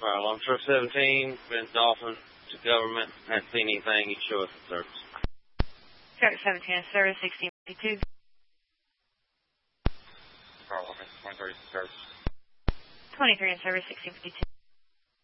On truck 17, been Dolphin to government. Haven't seen anything. You show us the service. Truck 17, service 1652. 23 service. 23 in service 1652.